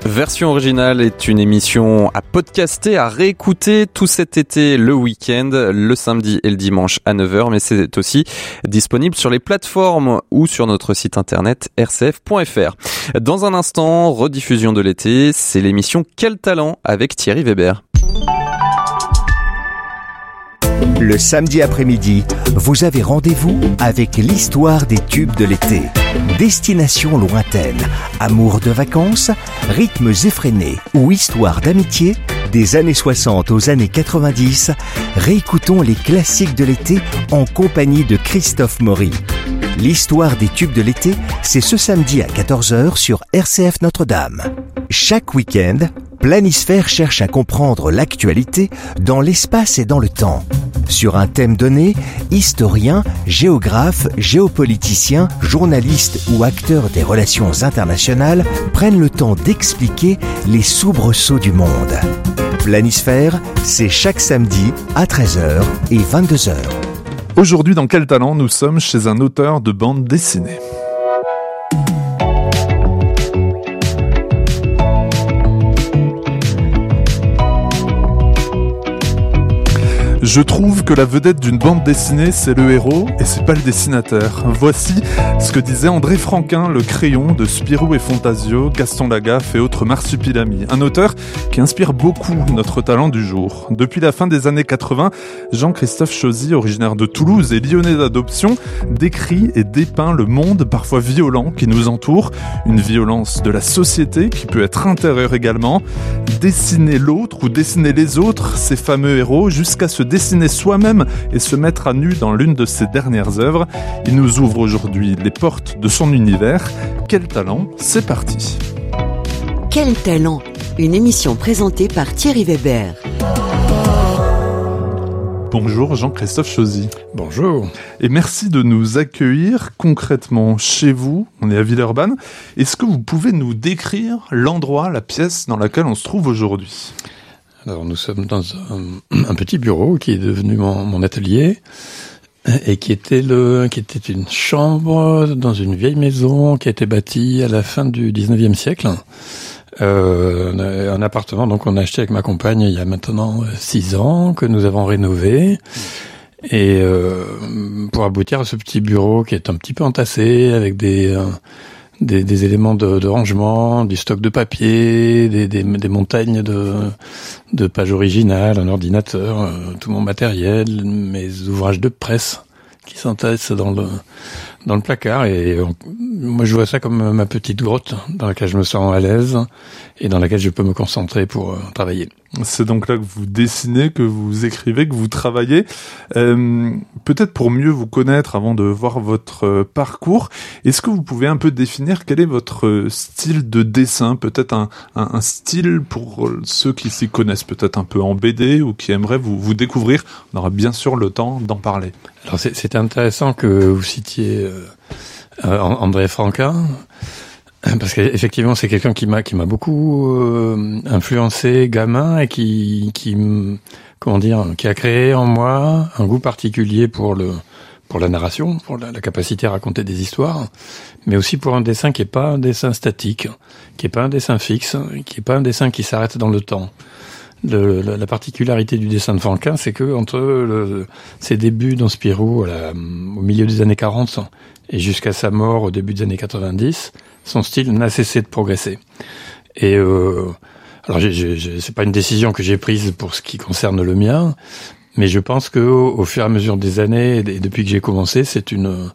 Version originale est une émission à podcaster, à réécouter tout cet été le week-end, le samedi et le dimanche à 9h, mais c'est aussi disponible sur les plateformes ou sur notre site internet rcf.fr. Dans un instant, rediffusion de l'été, c'est l'émission Quel talent avec Thierry Weber. Le samedi après-midi, vous avez rendez-vous avec l'histoire des tubes de l'été. Destination lointaine, amour de vacances, rythmes effrénés ou histoire d'amitié, des années 60 aux années 90, réécoutons les classiques de l'été en compagnie de Christophe Maury. L'histoire des tubes de l'été, c'est ce samedi à 14h sur RCF Notre-Dame. Chaque week-end, Planisphère cherche à comprendre l'actualité dans l'espace et dans le temps. Sur un thème donné, historiens, géographes, géopoliticiens, journalistes ou acteurs des relations internationales prennent le temps d'expliquer les soubresauts du monde. Planisphère, c'est chaque samedi à 13h et 22h. Aujourd'hui, dans Quel talent, nous sommes chez un auteur de bande dessinée. Je trouve que la vedette d'une bande dessinée, c'est le héros et c'est pas le dessinateur. Voici ce que disait André Franquin, le crayon de Spirou et Fantasio, Gaston Lagaffe et autres marsupilamis. Un auteur qui inspire beaucoup notre talent du jour. Depuis la fin des années 80, Jean-Christophe Chauzy, originaire de Toulouse et lyonnais d'adoption, décrit et dépeint le monde parfois violent qui nous entoure. Une violence de la société qui peut être intérieure également. Dessiner l'autre ou dessiner les autres, ces fameux héros, jusqu'à se dessiner soi-même et se mettre à nu dans l'une de ses dernières œuvres. Il nous ouvre aujourd'hui les portes de son univers. Quel talent, c'est parti. Quel talent, une émission présentée par Thierry Weber. Bonjour Jean-Christophe Chauzy. Bonjour. Et merci de nous accueillir concrètement chez vous. On est à Villeurbanne. Est-ce que vous pouvez nous décrire l'endroit, la pièce dans laquelle on se trouve aujourd'hui ? Alors nous sommes dans un petit bureau qui est devenu mon atelier et qui était une chambre dans une vieille maison qui a été bâtie à la fin du 19e siècle. Un appartement donc on a acheté avec ma compagne il y a maintenant 6 ans, que nous avons rénové. Et pour aboutir à ce petit bureau qui est un petit peu entassé avec des éléments de rangement, du stock de papier, des montagnes de pages originales, un ordinateur, tout mon matériel, mes ouvrages de presse qui s'entassent dans le placard. Et moi, je vois ça comme ma petite grotte dans laquelle je me sens à l'aise et dans laquelle je peux me concentrer pour travailler. C'est donc là que vous dessinez, que vous écrivez, que vous travaillez. Peut-être pour mieux vous connaître avant de voir votre parcours, est-ce que vous pouvez un peu définir quel est votre style de dessin ? Peut-être un style pour ceux qui s'y connaissent peut-être un peu en BD ou qui aimeraient vous découvrir. On aura bien sûr le temps d'en parler. Alors c'est intéressant que vous citiez André Franquin. Parce qu'effectivement, c'est quelqu'un qui m'a beaucoup influencé gamin et qui a créé en moi un goût particulier pour la narration, pour la capacité à raconter des histoires, mais aussi pour un dessin qui est pas un dessin statique, qui est pas un dessin fixe, qui est pas un dessin qui s'arrête dans le temps. La particularité du dessin de Franquin, c'est que entre ses débuts dans Spirou au milieu des années 40 et jusqu'à sa mort au début des années 90, son style n'a cessé de progresser. Et alors c'est pas une décision que j'ai prise pour ce qui concerne le mien, mais je pense que au fur et à mesure des années et depuis que j'ai commencé, c'est une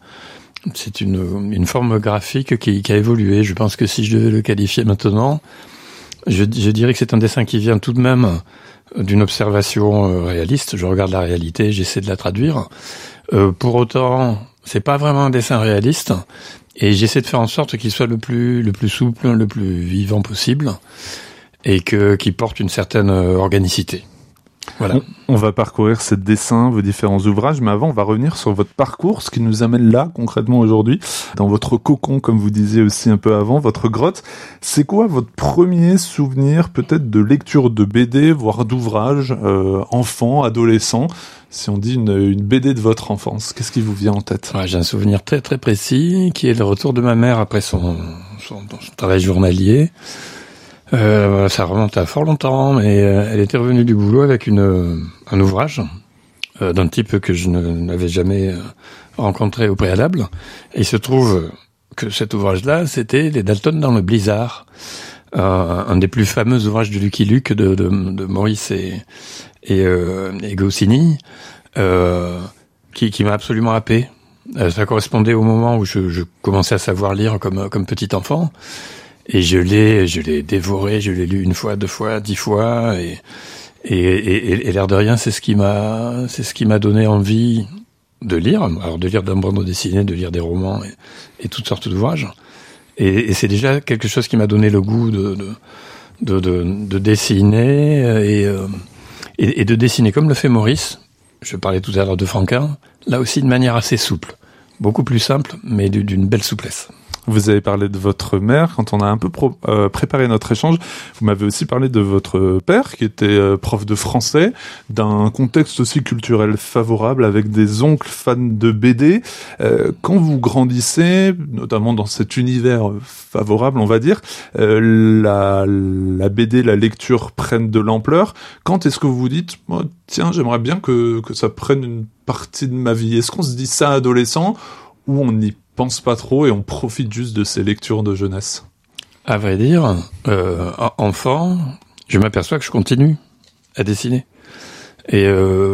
forme graphique qui a évolué. Je pense que si je devais le qualifier maintenant, je dirais que c'est un dessin qui vient tout de même d'une observation réaliste. Je regarde la réalité, j'essaie de la traduire. Pour autant, c'est pas vraiment un dessin réaliste, et j'essaie de faire en sorte qu'il soit le plus souple, le plus vivant possible, et qui porte une certaine organicité. Voilà. On va parcourir ces dessins, vos différents ouvrages, mais avant, on va revenir sur votre parcours, ce qui nous amène là, concrètement, aujourd'hui, dans votre cocon, comme vous disiez aussi un peu avant, votre grotte. C'est quoi votre premier souvenir, peut-être, de lecture de BD, voire d'ouvrage, enfant, adolescent, si on dit une BD de votre enfance? Qu'est-ce qui vous vient en tête? J'ai un souvenir très très précis, qui est le retour de ma mère après son travail journalier. Ça remonte à fort longtemps, mais elle était revenue du boulot avec un ouvrage d'un type que je n'avais jamais rencontré au préalable. Et il se trouve que cet ouvrage-là, c'était Les Dalton dans le blizzard, un des plus fameux ouvrages de Lucky Luke de Maurice et Goscinny, qui m'a absolument happé. Ça correspondait au moment où je commençais à savoir lire comme petit enfant. Et je l'ai dévoré, je l'ai lu 1 fois, 2 fois, 10 fois, et l'air de rien, c'est ce qui m'a donné envie de lire. Alors, de lire d'un bande dessinée, de lire des romans et toutes sortes d'ouvrages. Et c'est déjà quelque chose qui m'a donné le goût de dessiner et de dessiner comme le fait Maurice. Je parlais tout à l'heure de Franquin. Là aussi, de manière assez souple. Beaucoup plus simple, mais d'une belle souplesse. Vous avez parlé de votre mère. Quand on a un peu préparé notre échange, vous m'avez aussi parlé de votre père, qui était prof de français, d'un contexte aussi culturel favorable, avec des oncles fans de BD. Quand vous grandissez, notamment dans cet univers favorable, on va dire, la BD, la lecture prennent de l'ampleur. Quand est-ce que vous vous dites, oh, tiens, j'aimerais bien que ça prenne une partie de ma vie? Est-ce qu'on se dit ça adolescent, ou on n'y pense pas trop et on profite juste de ces lectures de jeunesse? À vrai dire, enfant, je m'aperçois que je continue à dessiner. Et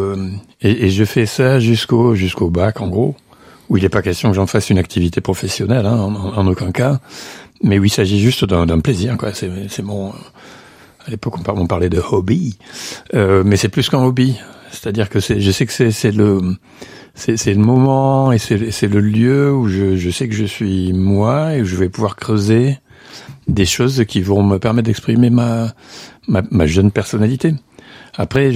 je fais ça jusqu'au bac, en gros, où il n'est pas question que j'en fasse une activité professionnelle, hein, en aucun cas. Mais où il s'agit juste d'un plaisir, quoi. C'est mon... À l'époque, on parlait de hobby. Mais c'est plus qu'un hobby. C'est-à-dire que je sais que c'est le moment et c'est le lieu où je sais que je suis moi et où je vais pouvoir creuser des choses qui vont me permettre d'exprimer ma jeune personnalité. Après,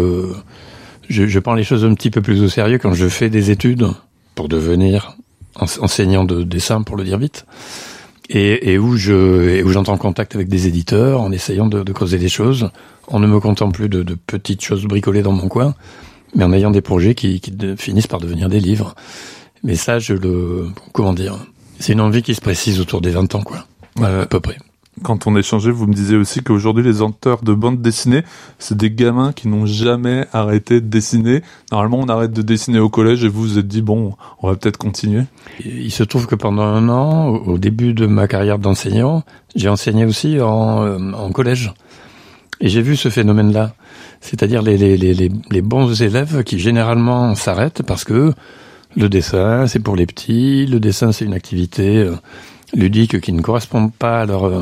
je prends les choses un petit peu plus au sérieux quand je fais des études pour devenir enseignant de dessin, pour le dire vite, et où j'entre en contact avec des éditeurs en essayant de creuser des choses, en ne me contentant plus de petites choses bricolées dans mon coin, mais en ayant des projets qui finissent par devenir des livres. Mais ça, comment dire, c'est une envie qui se précise autour des 20 ans, quoi, à peu près. Quand on échangeait, vous me disiez aussi qu'aujourd'hui, les auteurs de bande dessinée, c'est des gamins qui n'ont jamais arrêté de dessiner. Normalement, on arrête de dessiner au collège et vous vous êtes dit, bon, on va peut-être continuer. Il se trouve que pendant 1 an, au début de ma carrière d'enseignant, j'ai enseigné aussi en collège. Et j'ai vu ce phénomène-là. C'est-à-dire les bons élèves qui généralement s'arrêtent parce que le dessin, c'est pour les petits, le dessin, c'est une activité ludique qui ne correspond pas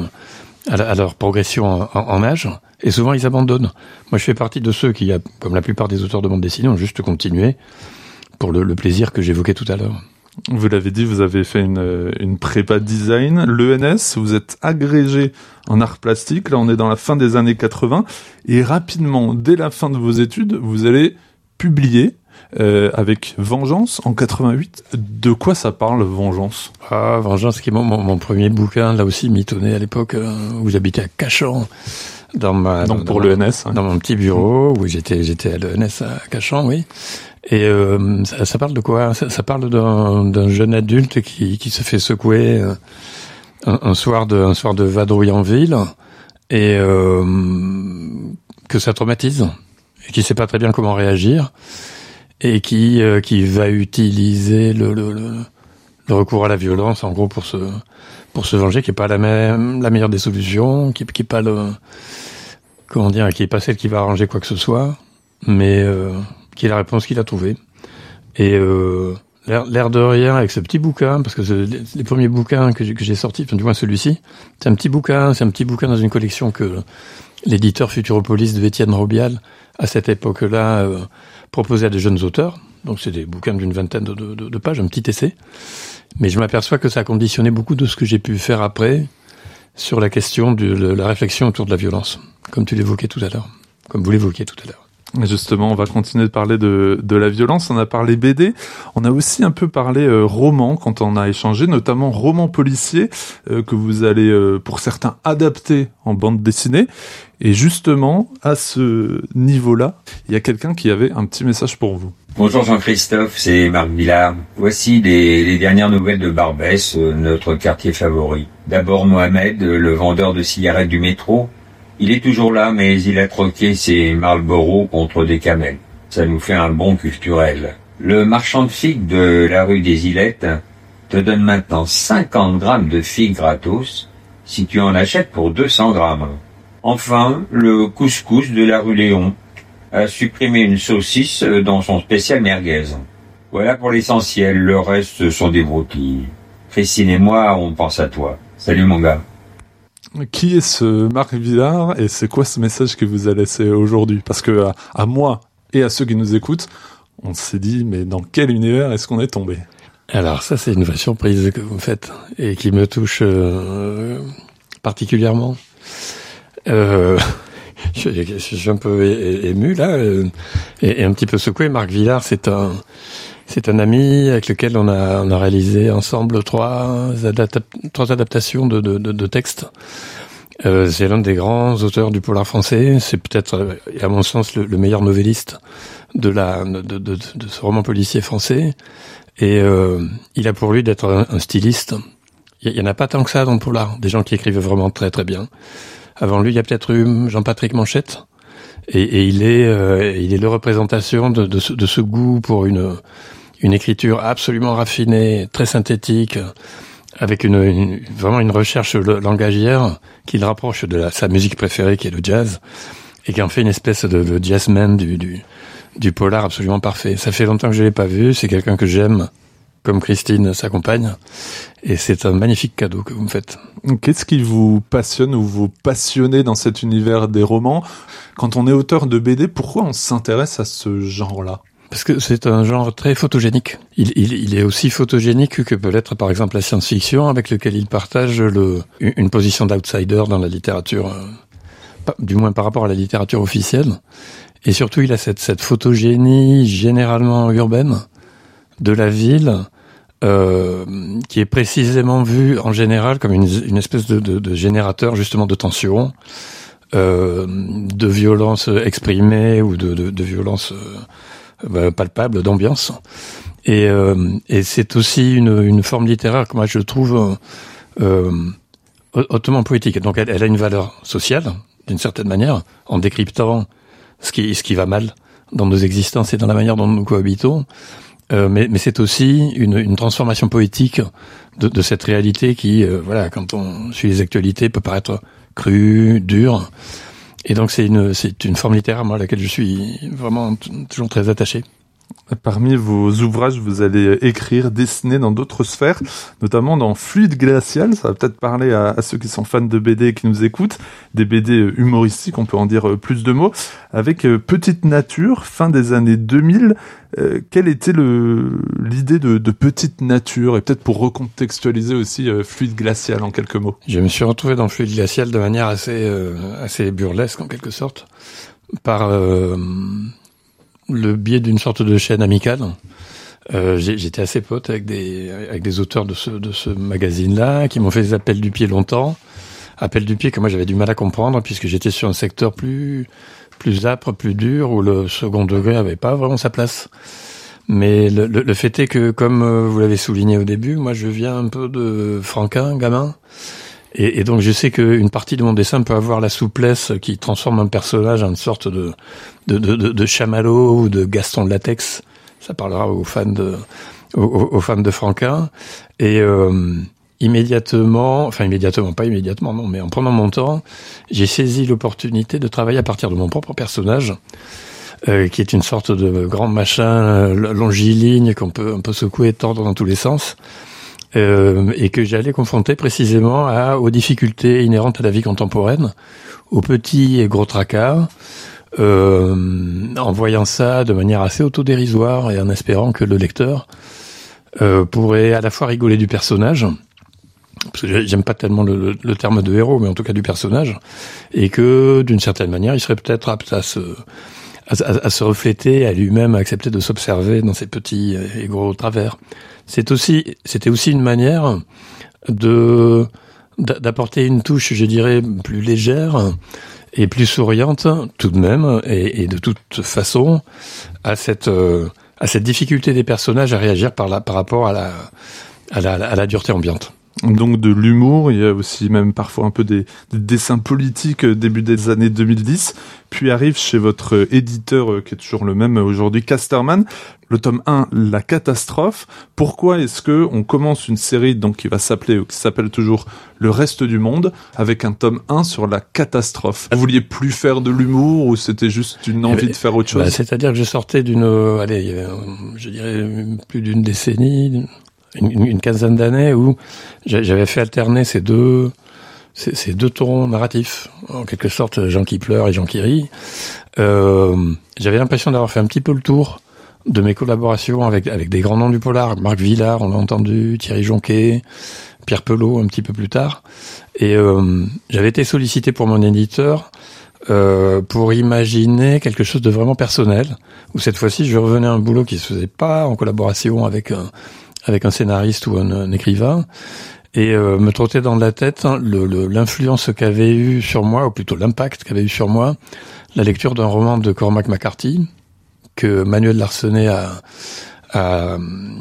à leur progression en âge, et souvent ils abandonnent. Moi, je fais partie de ceux qui, comme la plupart des auteurs de bande dessinée, ont juste continué pour le plaisir que j'évoquais tout à l'heure. Vous l'avez dit, vous avez fait une prépa design, l'ENS, vous êtes agrégé en art plastique, là on est dans la fin des années 80, et rapidement, dès la fin de vos études, vous allez publier avec Vengeance en 88. De quoi ça parle, Vengeance? Vengeance, qui est mon premier bouquin, là aussi mitonné à l'époque, où j'habitais à Cachan, donc pour l'ENS, dans mon petit bureau, où j'étais à l'ENS à Cachan, oui. Et ça parle de quoi? Ça parle d'un jeune adulte qui se fait secouer un soir de vadrouille en ville, et que ça traumatise, et qui sait pas très bien comment réagir, et qui va utiliser le recours à la violence, en gros, pour se venger, qui est pas la meilleure des solutions, qui est pas qui est pas celle qui va arranger quoi que ce soit, mais qui est la réponse qu'il a trouvée. Et l'air de rien, avec ce petit bouquin, parce que les premiers bouquins que j'ai sortis, enfin du moins celui-ci, c'est un petit bouquin dans une collection que l'éditeur Futuropolis de Étienne Robial, à cette époque-là, proposait à de jeunes auteurs. Donc c'est des bouquins d'une 20aine de pages, un petit essai. Mais je m'aperçois que ça a conditionné beaucoup de ce que j'ai pu faire après sur la question de la réflexion autour de la violence, comme vous l'évoquiez tout à l'heure. Justement, on va continuer de parler de la violence. On a parlé BD, on a aussi un peu parlé roman quand on a échangé, notamment roman policier que vous allez, pour certains, adapter en bande dessinée. Et justement, à ce niveau-là, il y a quelqu'un qui avait un petit message pour vous. Bonjour Jean-Christophe, c'est Marc Villard. Voici les dernières nouvelles de Barbès, notre quartier favori. D'abord Mohamed, le vendeur de cigarettes du métro. Il est toujours là, mais il a troqué ses Marlboro contre des Camel. Ça nous fait un bond culturel. Le marchand de figues de la rue des Ilettes te donne maintenant 50 grammes de figues gratos si tu en achètes pour 200 grammes. Enfin, le couscous de la rue Léon a supprimé une saucisse dans son spécial merguez. Voilà pour l'essentiel, le reste sont des broutilles. Christine et moi, on pense à toi. Salut mon gars. Qui est ce Marc Villard et c'est quoi ce message qu'il vous a laissé aujourd'hui? Parce que à moi et à ceux qui nous écoutent, on s'est dit, mais dans quel univers est-ce qu'on est tombé? Alors ça, c'est une vraie surprise que vous me faites et qui me touche particulièrement. Je suis un peu ému là et un petit peu secoué. Marc Villard, c'est un ami avec lequel on a réalisé ensemble trois adaptations de textes. C'est l'un des grands auteurs du polar français. C'est peut-être, à mon sens, le meilleur novelliste de ce roman policier français. Et il a pour lui d'être un styliste. Il y en a pas tant que ça dans le polar. Des gens qui écrivent vraiment très très bien. Avant lui, il y a peut-être eu Jean-Patrick Manchette, et il est la représentation de ce goût pour une écriture absolument raffinée, très synthétique, avec vraiment une recherche langagière qui le rapproche de sa musique préférée, qui est le jazz, et qui en fait une espèce de jazzman du polar absolument parfait. Ça fait longtemps que je l'ai pas vu. C'est quelqu'un que j'aime, comme Christine, sa compagne, et c'est un magnifique cadeau que vous me faites. Qu'est-ce qui vous passionne ou vous passionnez dans cet univers des romans? Quand on est auteur de BD, pourquoi on s'intéresse à ce genre-là? Parce que c'est un genre très photogénique. Il est aussi photogénique que peut l'être par exemple la science-fiction, avec lequel il partage une position d'outsider dans la littérature, du moins par rapport à la littérature officielle. Et surtout, il a cette photogénie généralement urbaine de la ville, qui est précisément vue en général comme une espèce de générateur justement de tension, de violence exprimée ou de violence palpable, d'ambiance. Et c'est aussi une forme littéraire que moi je trouve hautement poétique. Donc elle a une valeur sociale d'une certaine manière, en décryptant ce qui va mal dans nos existences et dans la manière dont nous cohabitons. Mais c'est aussi une transformation poétique de cette réalité qui, quand on suit les actualités, peut paraître crue, dure. Et donc c'est une forme littéraire, moi, à laquelle je suis vraiment toujours très attaché. Parmi vos ouvrages, vous allez écrire, dessiner dans d'autres sphères, notamment dans Fluide glacial. Ça va peut-être parler à ceux qui sont fans de BD et qui nous écoutent. Des BD humoristiques, on peut en dire plus de mots. Avec Petite Nature, fin des années 2000. Quelle était l'idée de Petite Nature? Et peut-être pour recontextualiser aussi Fluide glacial en quelques mots. Je me suis retrouvé dans Fluide glacial de manière assez burlesque en quelque sorte, par le biais d'une sorte de chaîne amicale. J'étais assez pote avec des auteurs de ce magazine-là, qui m'ont fait des appels du pied longtemps. Appels du pied que moi j'avais du mal à comprendre, puisque j'étais sur un secteur plus âpre, plus dur, où le second degré avait pas vraiment sa place. Mais le fait est que, comme vous l'avez souligné au début, moi je viens un peu de Franquin, gamin. Et donc je sais qu'une partie de mon dessin peut avoir la souplesse qui transforme un personnage en une sorte de Chamallow ou de Gaston de Latex. Ça parlera aux fans de Franquin. Et immédiatement, pas immédiatement, non, mais en prenant mon temps, j'ai saisi l'opportunité de travailler à partir de mon propre personnage, qui est une sorte de grand machin longiligne qu'on peut un peu secouer et tordre dans tous les sens. Et que j'allais confronter précisément aux difficultés inhérentes à la vie contemporaine, aux petits et gros tracas, en voyant ça de manière assez autodérisoire et en espérant que le lecteur pourrait à la fois rigoler du personnage, parce que j'aime pas tellement le terme de héros, mais en tout cas du personnage, et que d'une certaine manière il serait peut-être apte à se refléter, à lui-même accepter de s'observer dans ses petits et gros travers. C'était aussi une manière d'apporter une touche, je dirais, plus légère et plus souriante, tout de même, et de toute façon, à cette cette difficulté des personnages à réagir par rapport à la dureté ambiante. Donc de l'humour, il y a aussi même parfois un peu des dessins politiques début des années 2010, puis arrive chez votre éditeur qui est toujours le même aujourd'hui, Casterman, le tome 1, La catastrophe. Pourquoi est-ce que on commence une série donc qui s'appelle toujours Le reste du monde avec un tome 1 sur la catastrophe? Vous vouliez plus faire de l'humour ou c'était juste une envie de faire autre chose? C'est-à-dire que je sortais je dirais plus d'une décennie, une quinzaine d'années où j'avais fait alterner ces deux tons narratifs, en quelque sorte, gens qui pleurent et gens qui rient. J'avais l'impression d'avoir fait un petit peu le tour de mes collaborations avec des grands noms du polar, Marc Villard, on l'a entendu, Thierry Jonquet, Pierre Pelot un petit peu plus tard. Et j'avais été sollicité pour mon éditeur pour imaginer quelque chose de vraiment personnel, où cette fois-ci je revenais à un boulot qui se faisait pas en collaboration avec un scénariste ou un écrivain, et me trottait dans la tête l'influence qu'avait eu sur moi, ou plutôt l'impact qu'avait eu sur moi, la lecture d'un roman de Cormac McCarthy, que Manuel Larsenet a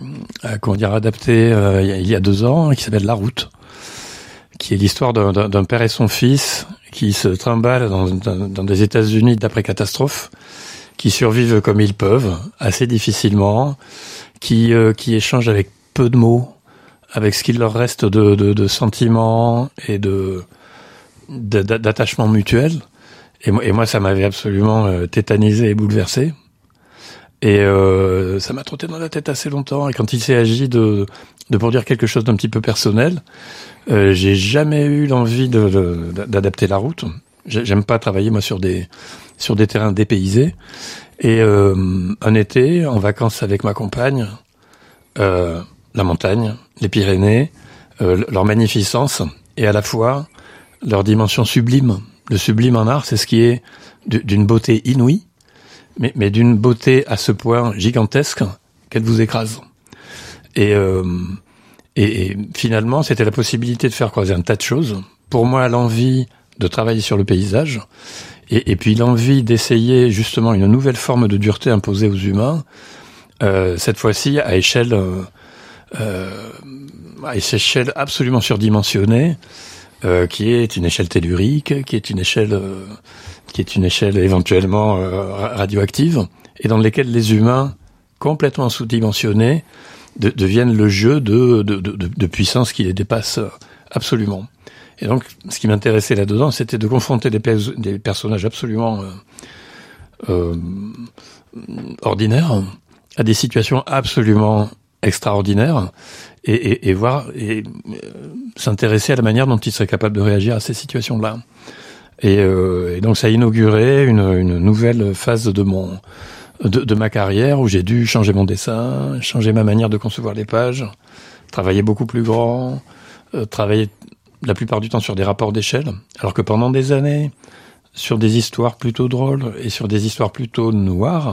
adapté il y a 2 ans, qui s'appelle La Route, qui est l'histoire d'un père et son fils qui se trimballent dans des États-Unis d'après-catastrophe, qui survivent comme ils peuvent, assez difficilement, qui échangent avec peu de mots, avec ce qu'il leur reste de sentiments et d'attachement mutuel. Et moi, ça m'avait absolument tétanisé et bouleversé. Et ça m'a trotté dans la tête assez longtemps. Et quand il s'est agi de produire quelque chose d'un petit peu personnel, j'ai jamais eu l'envie d'adapter La Route. J'aime pas travailler moi sur des terrains dépaysés. Et un été, en vacances avec ma compagne, la montagne, les Pyrénées, leur magnificence et à la fois leur dimension sublime. Le sublime en art, c'est ce qui est d'une beauté inouïe, mais d'une beauté à ce point gigantesque qu'elle vous écrase. Et finalement, c'était la possibilité de faire croiser un tas de choses. Pour moi, l'envie de travailler sur le paysage, et puis l'envie d'essayer justement une nouvelle forme de dureté imposée aux humains, cette fois-ci à échelle absolument surdimensionnée, qui est une échelle tellurique, qui est une échelle éventuellement radioactive, et dans lesquelles les humains complètement sous-dimensionnés deviennent le jeu de puissance qui les dépasse absolument. Et donc, ce qui m'intéressait là-dedans, c'était de confronter des personnages absolument ordinaires à des situations absolument extraordinaires, et voir et s'intéresser à la manière dont ils seraient capables de réagir à ces situations-là. Et donc, ça a inauguré une nouvelle phase de ma carrière où j'ai dû changer mon dessin, changer ma manière de concevoir les pages, travailler beaucoup plus grand, travailler la plupart du temps sur des rapports d'échelle, alors que pendant des années, sur des histoires plutôt drôles et sur des histoires plutôt noires,